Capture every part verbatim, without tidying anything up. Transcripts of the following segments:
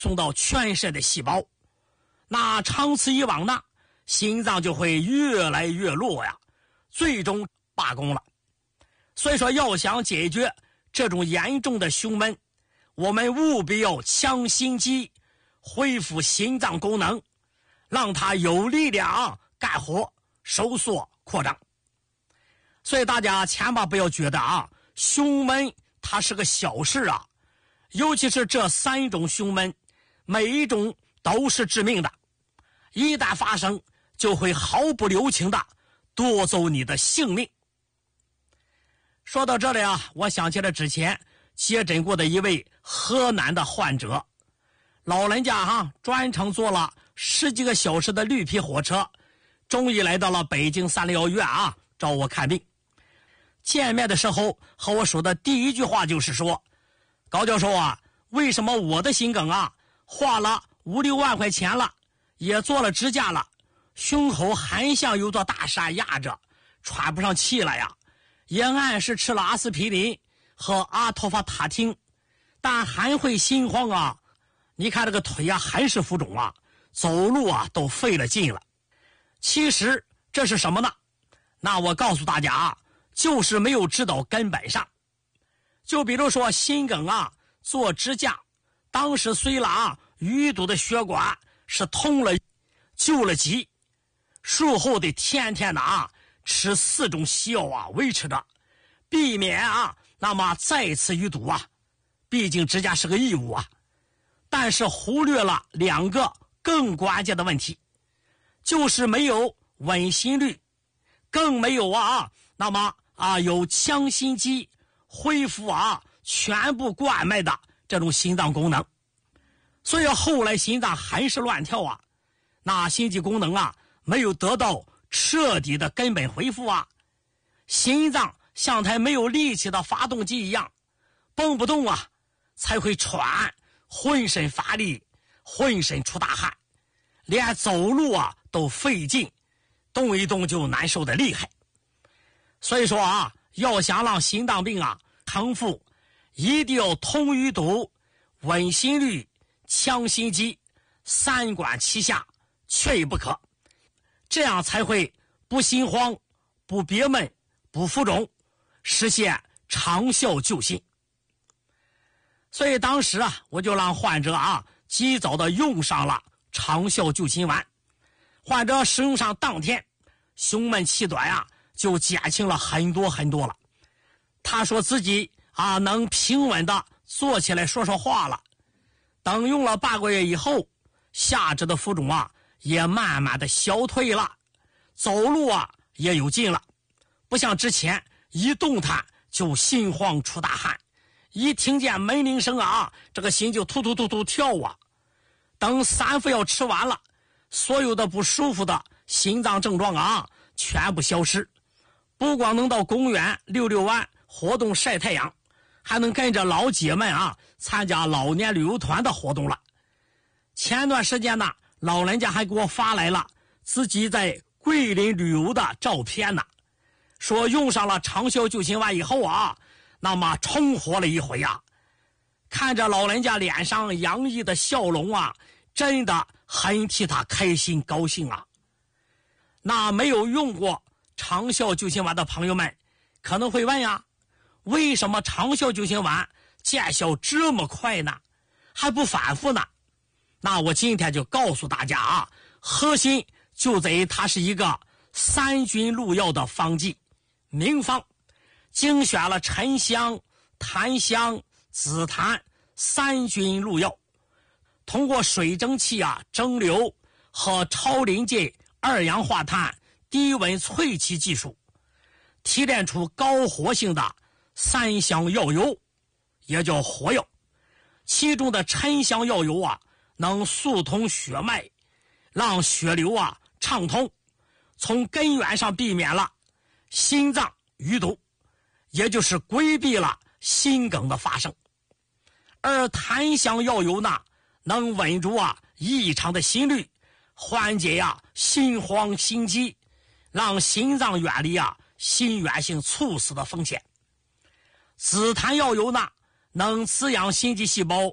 送到全身的细胞。那长此以往呢，心脏就会越来越弱呀，最终罢工了。所以说，要想解决这种严重的胸闷，我们务必要强心肌，恢复心脏功能，让它有力量干活、收缩、扩张。所以大家千万不要觉得啊，胸闷它是个小事啊，尤其是这三种胸闷，每一种都是致命的，一旦发生，就会毫不留情的夺走你的性命。说到这里啊，我想起了之前接诊过的一位河南的患者，老人家哈、啊，专程坐了十几个小时的绿皮火车，终于来到了北京三零幺医院啊，找我看病。见面的时候和我说的第一句话就是说，高教授啊，为什么我的心梗啊，花了五六万块钱了，也做了支架了，胸口还像有座大山压着，喘不上气了呀，也按时吃了阿司匹林和阿托伐塔汀，但还会心慌啊，你看这个腿啊还是浮肿啊，走路啊都费了劲了。其实这是什么呢？那我告诉大家啊，就是没有治到根本上。就比如说心梗啊，做支架，当时虽然啊淤堵的血管是通了救了急，术后得天天的啊吃四种西药啊维持着，避免啊那么再次淤堵啊，毕竟支架是个义务啊。但是忽略了两个更关键的问题，就是没有稳心率，更没有啊那么啊有强心肌，恢复啊全部冠脉的这种心脏功能。所以后来心脏还是乱跳啊，那心肌功能啊没有得到彻底的根本恢复啊，心脏像台没有力气的发动机一样，蹦不动啊，才会喘，浑身乏力，浑身出大汗，连走路啊都费劲，动一动就难受的厉害。所以说啊，要想让心脏病啊康复，一定要通淤堵、稳心率、强心肌，三管齐下，缺一不可，这样才会不心慌、不憋闷、不浮肿，实现长效救心。所以当时啊，我就让患者啊及早的用上了长效救心丸。患者使用上当天，胸闷气短啊就减轻了很多很多了。他说自己啊能平稳的坐起来说说话了。等用了八个月以后，下肢的浮肿啊也慢慢的消退了，走路啊也有劲了，不像之前一动弹就心慌出大汗，一听见门铃声啊，这个心就突突突突跳啊。等三副药吃完了，所有的不舒服的心脏症状啊全部消失，不光能到公园溜溜弯活动晒太阳，还能跟着老姐们啊参加老年旅游团的活动了。前段时间呢，老人家还给我发来了自己在桂林旅游的照片呢，说用上了长效救心丸以后啊，那么重活了一回啊。看着老人家脸上洋溢的笑容啊，真的很替他开心高兴啊。那没有用过长效救心丸的朋友们可能会问呀，为什么长效救心丸见效这么快呢，还不反复呢？那我今天就告诉大家啊，核心就在于它是一个三菌入药的方剂名方，精选了沉香、檀香、紫檀三菌入药，通过水蒸气啊蒸馏和超临界二氧化碳低温萃取技术，提炼出高活性的三香药油，也叫活药。其中的沉香药油啊能疏通血脉，让血流啊畅通，从根源上避免了心脏淤堵，也就是规避了心梗的发生。而檀香药油呢，能稳住啊异常的心率，缓解呀、啊、心慌心悸，让心脏远离啊心源性猝死的风险。紫檀药油呢，能滋养心肌细胞，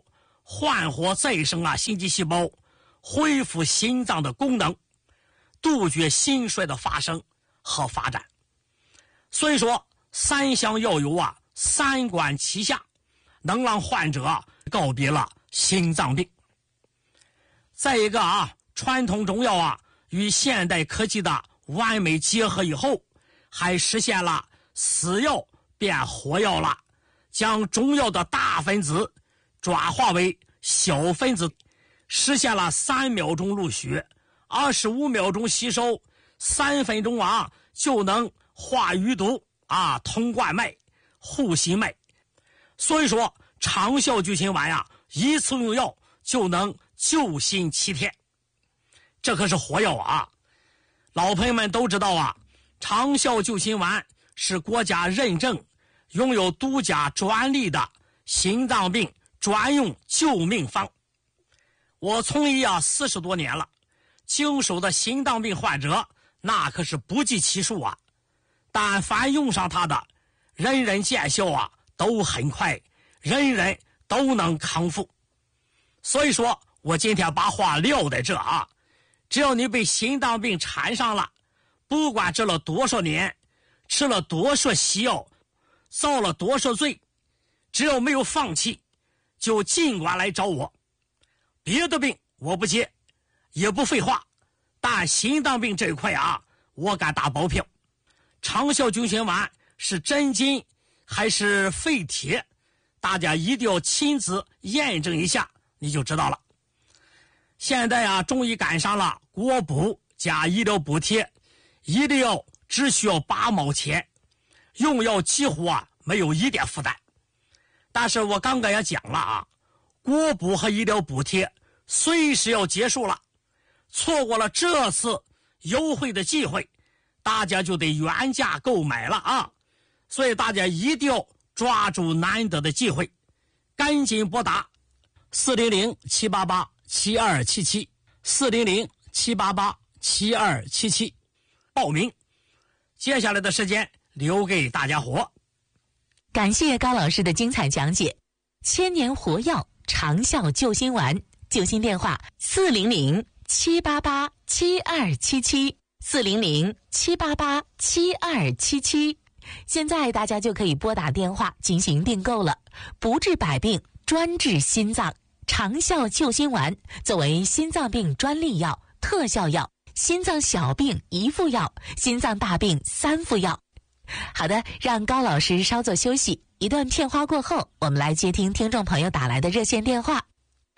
焕活再生啊心肌细胞，恢复心脏的功能，杜绝心衰的发生和发展。所以说三项要有啊，三管齐下，能让患者告别了心脏病。再一个啊，传统中药啊与现代科技的完美结合以后，还实现了死药变活药了，将中药的大分子转化为小分子，实现了三秒钟入血，二十五秒钟吸收，三分钟啊就能化淤堵啊，通冠脉，护心脉。所以说长效救心丸呀、啊，一次用药就能救心七天，这可是活药啊！老朋友们都知道啊，长效救心丸是国家认证、拥有独家专利的心脏病专用救命方。我从医啊四十多年了，经手的心脏病患者那可是不计其数啊。但凡用上它的，人人见效啊都很快，人人都能康复。所以说我今天把话撂在这啊，只要你被心脏病缠上了，不管治了多少年，吃了多少西药，遭了多少罪，只要没有放弃，就尽管来找我。别的病我不接，也不废话，但心脏病这一块啊，我敢打包票。长效救心丸是真金还是废铁，大家一定要亲自验证一下，你就知道了。现在啊，终于赶上了国补加医疗补贴，医疗只需要八毛钱，用药几乎啊没有一点负担。但是我刚刚也讲了啊，国补和医疗补贴随时要结束了，错过了这次优惠的机会，大家就得原价购买了啊！所以大家一定要抓住难得的机会，赶紧拨打四零零七八八七二七七四零零七八八七二七七报名。接下来的时间留给大家伙。 感谢高老师的精彩讲解。千年活药长效救心丸，救心电话四零零七八八七二七七四零零七八八七二七七。现在大家就可以拨打电话进行订购了。不治百病，专治心脏，长效救心丸作为心脏病专利药、特效药，心脏小病一副药，心脏大病三副药。好的，让高老师稍作休息，一段片花过后，我们来接听听众朋友打来的热线电话。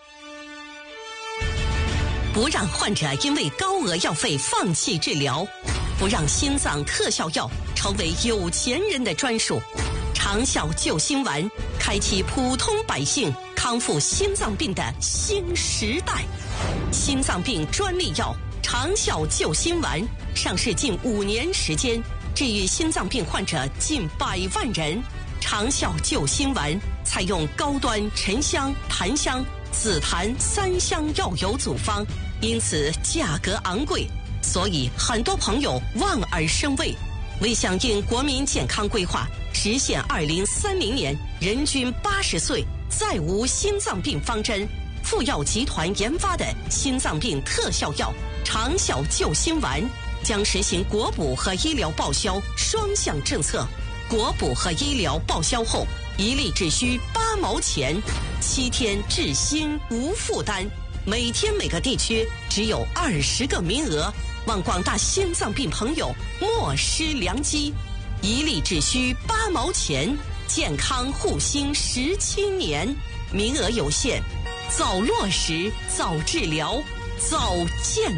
不让患者因为高额药费放弃治疗，不让心脏特效药成为有钱人的专属。长效救心丸开启普通百姓康复心脏病的新时代。心脏病专利药长效救心丸上市近五年时间，治愈心脏病患者近百万人。长效救心丸采用高端沉香、檀香、紫檀三香药油组方，因此价格昂贵，所以很多朋友望而生畏。为响应国民健康规划，实现二零三零年人均八十岁再无心脏病方针，富药集团研发的心脏病特效药长效救心丸将实行国补和医疗报销双向政策。国补和医疗报销后，一粒只需八毛钱，七天治心无负担。每天每个地区只有二十个名额，望广大心脏病朋友莫失良机。一粒只需八毛钱，健康护心十七年，名额有限，早落实，早治疗，早健